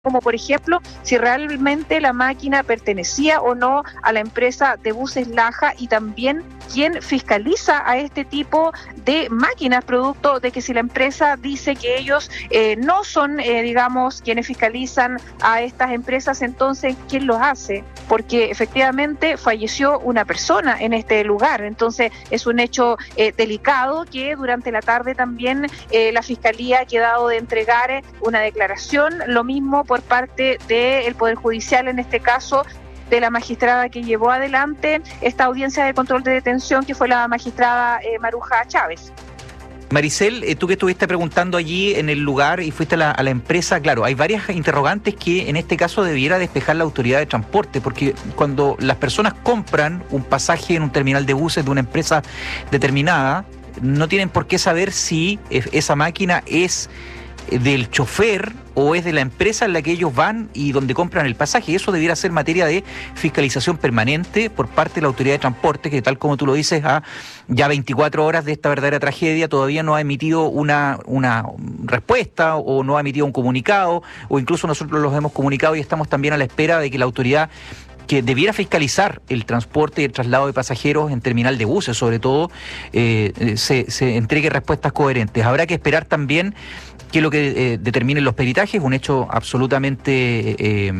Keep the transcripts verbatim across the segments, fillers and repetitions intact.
como por ejemplo si realmente la máquina pertenecía o no a la empresa de buses Laja, y también quién fiscaliza a este tipo de máquinas, producto de que si la empresa dice que ellos eh, no son, eh, digamos, quienes fiscalizan a estas empresas, entonces ¿quién los hace? Porque efectivamente falleció una persona en este lugar, entonces es un hecho eh, delicado que durante la tarde también eh, la Fiscalía ha quedado de entregar una declaración, lo mismo por parte del Poder Judicial, en este caso de la magistrada que llevó adelante esta audiencia de control de detención, que fue la magistrada eh, Maruja Chávez. Maricel, eh, tú que estuviste preguntando allí en el lugar y fuiste a la, a la empresa, claro, hay varias interrogantes que en este caso debiera despejar la autoridad de transporte, porque cuando las personas compran un pasaje en un terminal de buses de una empresa determinada, no tienen por qué saber si esa máquina es del chofer o es de la empresa en la que ellos van y donde compran el pasaje. Eso debiera ser materia de fiscalización permanente por parte de la autoridad de transporte, que tal como tú lo dices, a ya veinticuatro horas de esta verdadera tragedia todavía no ha emitido una, una respuesta o no ha emitido un comunicado, o incluso nosotros los hemos comunicado y estamos también a la espera de que la autoridad que debiera fiscalizar el transporte y el traslado de pasajeros en terminal de buses, sobre todo, eh, se, se entregue respuestas coherentes. Habrá que esperar también que lo que eh, determinen los peritajes, un hecho absolutamente eh,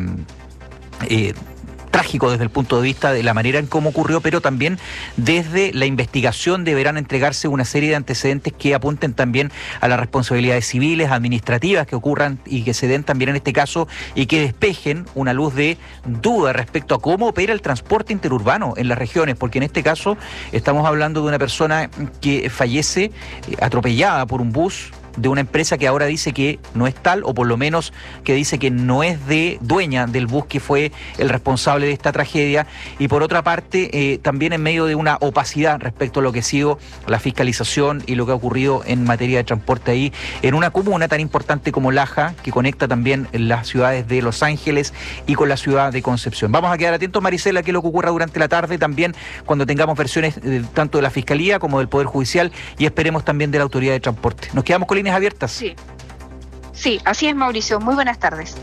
eh, trágico desde el punto de vista de la manera en cómo ocurrió, pero también desde la investigación deberán entregarse una serie de antecedentes que apunten también a las responsabilidades civiles, administrativas que ocurran y que se den también en este caso, y que despejen una luz de duda respecto a cómo opera el transporte interurbano en las regiones, porque en este caso estamos hablando de una persona que fallece eh, atropellada por un bus de una empresa que ahora dice que no es tal, o por lo menos que dice que no es de dueña del bus que fue el responsable de esta tragedia, y por otra parte eh, también en medio de una opacidad respecto a lo que ha sido la fiscalización y lo que ha ocurrido en materia de transporte ahí, en una comuna tan importante como Laja, que conecta también las ciudades de Los Ángeles y con la ciudad de Concepción. Vamos a quedar atentos, Maricela, a qué es lo que ocurra durante la tarde, también cuando tengamos versiones eh, tanto de la Fiscalía como del Poder Judicial, y esperemos también de la Autoridad de Transporte. Nos quedamos con líneas abiertas. Sí, sí, así es, Mauricio. Muy buenas tardes.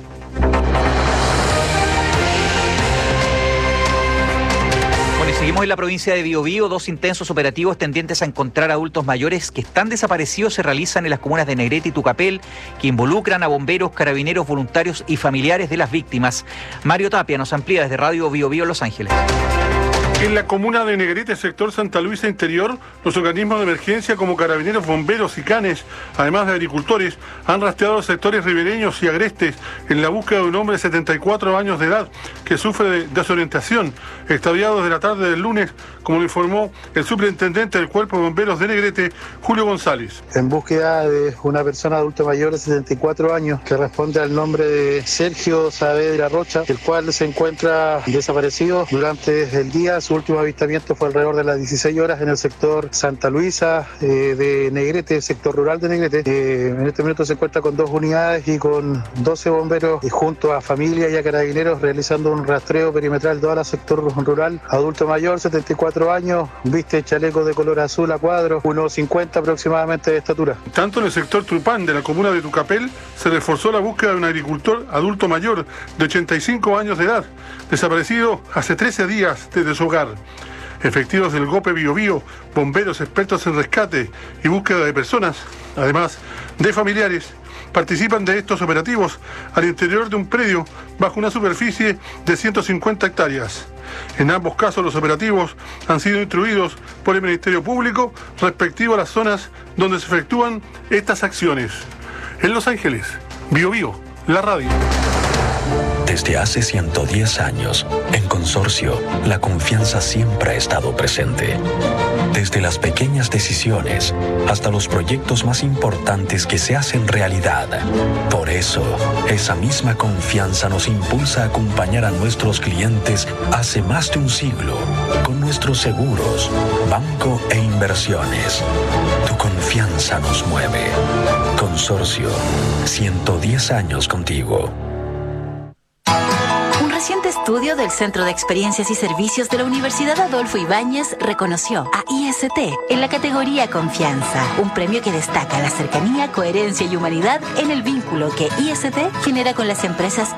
Bueno, y seguimos en la provincia de Biobío. Dos intensos operativos tendientes a encontrar adultos mayores que están desaparecidos se realizan en las comunas de Negrete y Tucapel, que involucran a bomberos, carabineros, voluntarios y familiares de las víctimas. Mario Tapia nos amplía desde Radio Biobío, Los Ángeles. En la comuna de Negrete, sector Santa Luisa Interior, los organismos de emergencia como carabineros, bomberos y canes, además de agricultores, han rastreado los sectores ribereños y agrestes en la búsqueda de un hombre de setenta y cuatro años de edad que sufre de desorientación, extraviado desde la tarde del lunes, como lo informó el superintendente del Cuerpo de Bomberos de Negrete, Julio González. En búsqueda de una persona adulta mayor de setenta y cuatro años que responde al nombre de Sergio Saavedra Rocha, el cual se encuentra desaparecido durante el día. Su último avistamiento fue alrededor de las dieciséis horas en el sector Santa Luisa eh, de Negrete, sector rural de Negrete. Eh, en este momento se encuentra con dos unidades y con doce bomberos y junto a familia y a carabineros realizando un rastreo perimetral de toda el sector rural. Adulto mayor, setenta y cuatro años, viste chaleco de color azul a cuadros, uno cincuenta aproximadamente de estatura. Tanto en el sector Trupán de la comuna de Tucapel se reforzó la búsqueda de un agricultor adulto mayor de ochenta y cinco años de edad, desaparecido hace trece días desde su hogar. Efectivos del GOPE Biobío, bomberos expertos en rescate y búsqueda de personas, además de familiares, participan de estos operativos al interior de un predio bajo una superficie de ciento cincuenta hectáreas. En ambos casos los operativos han sido instruidos por el Ministerio Público respectivo a las zonas donde se efectúan estas acciones. En Los Ángeles, Biobío, la radio. Desde hace ciento diez años, en Consorcio, la confianza siempre ha estado presente. Desde las pequeñas decisiones hasta los proyectos más importantes que se hacen realidad. Por eso, esa misma confianza nos impulsa a acompañar a nuestros clientes hace más de un siglo con nuestros seguros, banco e inversiones. Tu confianza nos mueve. Consorcio, ciento diez años contigo. reciente estudio del Centro de Experiencias y Servicios de la Universidad Adolfo Ibáñez reconoció a I S T en la categoría Confianza, un premio que destaca la cercanía, coherencia y humanidad en el vínculo que I S T genera con las empresas